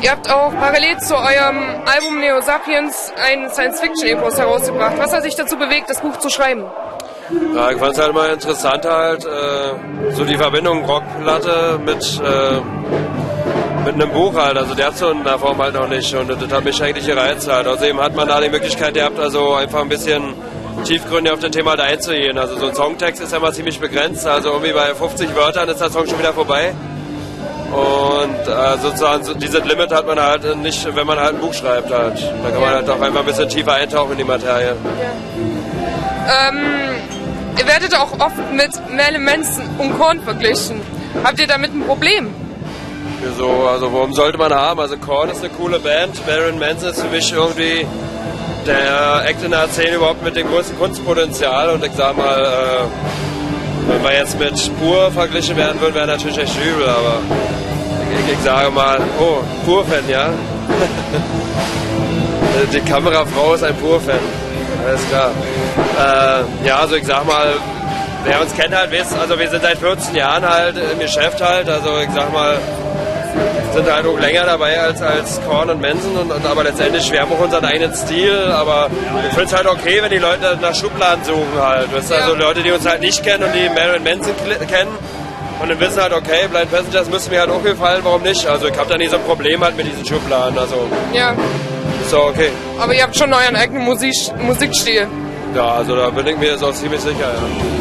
Ihr habt auch parallel zu eurem Album Neo Sapiens ein Science-Fiction-Epos herausgebracht. Was hat sich dazu bewegt, das Buch zu schreiben? Ja, ich fand es halt mal interessant halt, so die Verbindung Rockplatte mit einem Buch halt, also der hat so in der Form halt noch nicht und das hat mich eigentlich gereizt halt. Außerdem hat man da die Möglichkeit gehabt, also einfach ein bisschen tiefgründig auf das Thema halt einzugehen. Also so ein Songtext ist ja mal ziemlich begrenzt, also irgendwie bei 50 Wörtern ist der Song schon wieder vorbei. Und sozusagen so dieses Limit hat man halt nicht, wenn man halt ein Buch schreibt halt. Da kann man halt auch einfach ein bisschen tiefer eintauchen in die Materie. Ja. Ihr werdet auch oft mit Marilyn Manson und Korn verglichen. Habt ihr damit ein Problem? Wieso? Also warum sollte man haben? Also Korn ist eine coole Band, Marilyn Manson ist für mich irgendwie der Act in der Szene überhaupt mit dem größten Kunstpotenzial und ich sag mal, wenn wir jetzt mit Pur verglichen werden würden, wäre natürlich echt übel, aber ich sage mal, oh, Pur-Fan, ja? Die Kamerafrau ist ein Pur-Fan, alles klar. Ja, also ich sag mal, wer uns kennt halt, weiß, also wir sind seit 14 Jahren halt im Geschäft halt, also ich sag mal, sind halt auch länger dabei als Korn und Manson, aber letztendlich, wir haben auch unseren eigenen Stil, aber ich finde es halt okay, wenn die Leute nach Schubladen suchen halt. Das sind also Leute, die uns halt nicht kennen und die Marilyn Manson kennen und dann wissen halt, okay, Blind Passengers müssen mir halt auch gefallen, warum nicht? Also ich habe da nie so ein Problem halt mit diesen Schubladen, also ja. Ist doch okay. Aber ihr habt schon euren eigenen Musikstil. Ja, also da bin ich mir jetzt auch ziemlich sicher, ja.